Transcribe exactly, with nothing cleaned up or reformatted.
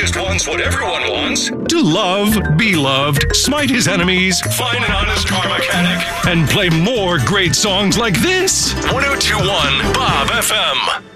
just wants what everyone wants. To love, be loved, smite his enemies, find an honest car mechanic, and play more great songs like this. one oh two point one Bob F M.